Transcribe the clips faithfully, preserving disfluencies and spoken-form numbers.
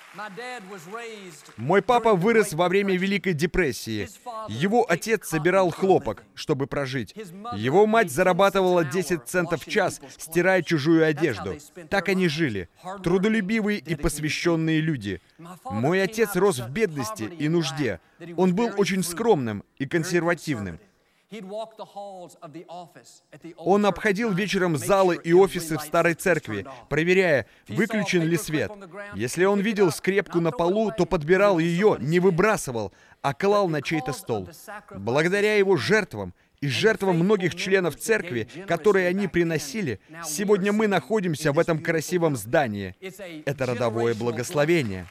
Мой папа вырос во время Великой депрессии. Его отец собирал хлопок, чтобы прожить. Его мать зарабатывала десять центов в час, стирая чужую одежду. Так они жили. Трудолюбивые и посвященные люди. Мой отец рос в бедности и нужде. Он был очень скромным и консервативным. Он обходил вечером залы и офисы в старой церкви, проверяя, выключен ли свет. Если он видел скрепку на полу, то подбирал ее, не выбрасывал, а клал на чей-то стол. Благодаря его жертвам и жертвам многих членов церкви, которые они приносили, сегодня мы находимся в этом красивом здании. Это родовое благословение.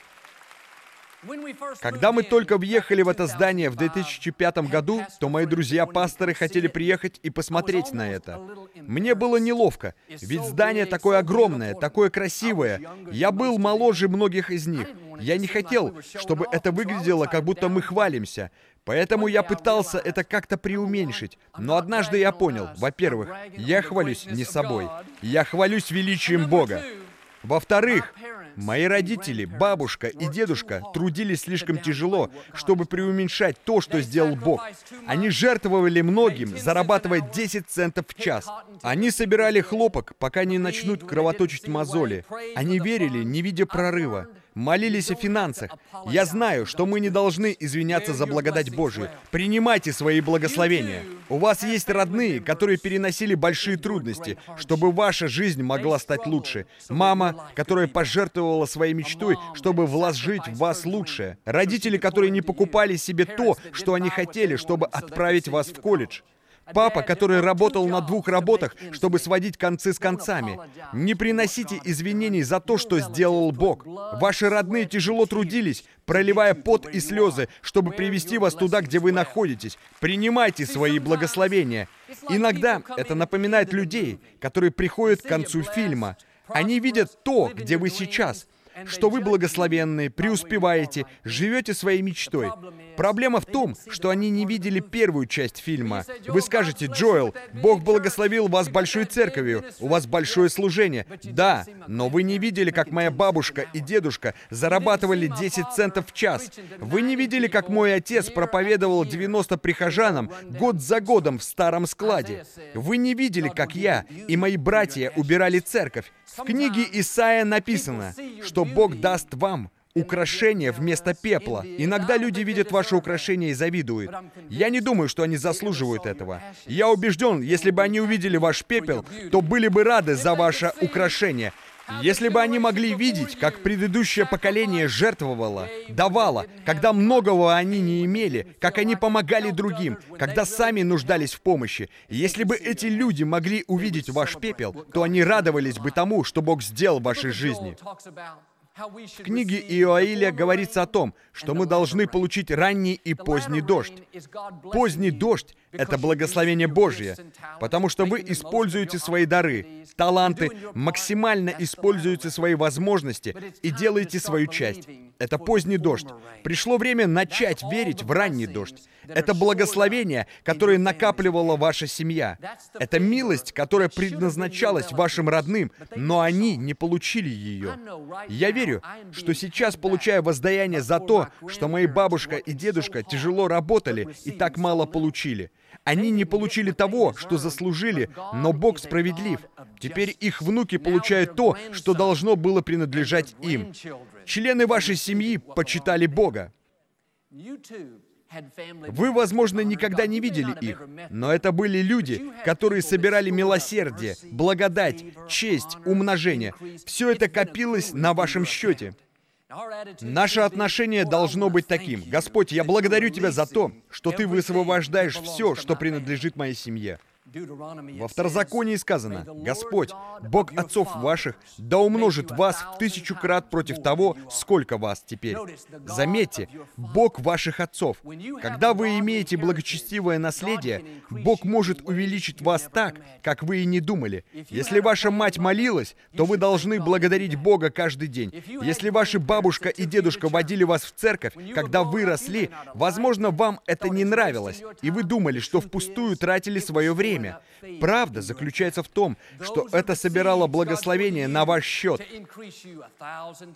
Когда мы только въехали в это здание в две тысячи пятом году, то мои друзья-пасторы хотели приехать и посмотреть на это. Мне было неловко, ведь здание такое огромное, такое красивое. Я был моложе многих из них. Я не хотел, чтобы это выглядело, как будто мы хвалимся. Поэтому я пытался это как-то преуменьшить. Но однажды я понял, во-первых, я хвалюсь не собой, я хвалюсь величием Бога. Во-вторых, мои родители, бабушка и дедушка трудились слишком тяжело, чтобы преуменьшать то, что сделал Бог. Они жертвовали многим, зарабатывая десять центов в час. Они собирали хлопок, пока не начнут кровоточить мозоли. Они верили, не видя прорыва. Молились о финансах. Я знаю, что мы не должны извиняться за благодать Божию. Принимайте свои благословения. У вас есть родные, которые переносили большие трудности, чтобы ваша жизнь могла стать лучше. Мама, которая пожертвовала своей мечтой, чтобы вложить в вас лучшее. Родители, которые не покупали себе то, что они хотели, чтобы отправить вас в колледж. Папа, который работал на двух работах, чтобы сводить концы с концами. Не приносите извинений за то, что сделал Бог. Ваши родные тяжело трудились, проливая пот и слезы, чтобы привести вас туда, где вы находитесь. Принимайте свои благословения. Иногда это напоминает людей, которые приходят к концу фильма. Они видят то, где вы сейчас, что вы благословенны, преуспеваете, живете своей мечтой. Проблема в том, что они не видели первую часть фильма. Вы скажете: Джоэл, Бог благословил вас большой церковью, у вас большое служение. Да, но вы не видели, как моя бабушка и дедушка зарабатывали десять центов в час. Вы не видели, как мой отец проповедовал девяноста прихожанам год за годом в старом складе. Вы не видели, как я и мои братья убирали церковь. В книге Исаия написано, что Бог даст вам украшения вместо пепла. Иногда люди видят ваши украшения и завидуют. Я не думаю, что они заслуживают этого. Я убежден, если бы они увидели ваш пепел, то были бы рады за ваше украшение. Если бы они могли видеть, как предыдущее поколение жертвовало, давало, когда многого они не имели, как они помогали другим, когда сами нуждались в помощи. Если бы эти люди могли увидеть ваш пепел, то они радовались бы тому, что Бог сделал в вашей жизни. В книге Иоиля говорится о том, что мы должны получить ранний и поздний дождь. Поздний дождь — это благословение Божье, потому что вы используете свои дары, таланты, максимально используете свои возможности и делаете свою часть. Это поздний дождь. Пришло время начать верить в ранний дождь. Это благословение, которое накапливала ваша семья. Это милость, которая предназначалась вашим родным, но они не получили ее. Я верю, что сейчас получаю воздаяние за то, что мои бабушка и дедушка тяжело работали и так мало получили. Они не получили того, что заслужили, но Бог справедлив. Теперь их внуки получают то, что должно было принадлежать им. Члены вашей семьи почитали Бога. Вы, возможно, никогда не видели их, но это были люди, которые собирали милосердие, благодать, честь, умножение. Все это копилось на вашем счете. Наше отношение должно быть таким: Господь, я благодарю Тебя за то, что Ты высвобождаешь все, что принадлежит моей семье. Во Второзаконии сказано: Господь, Бог отцов ваших, да умножит вас в тысячу крат против того, сколько вас теперь. Заметьте, Бог ваших отцов. Когда вы имеете благочестивое наследие, Бог может увеличить вас так, как вы и не думали. Если ваша мать молилась, то вы должны благодарить Бога каждый день. Если ваши бабушка и дедушка водили вас в церковь, когда вы росли, возможно, вам это не нравилось, и вы думали, что впустую тратили свое время. Правда заключается в том, что это собирало благословение на ваш счет.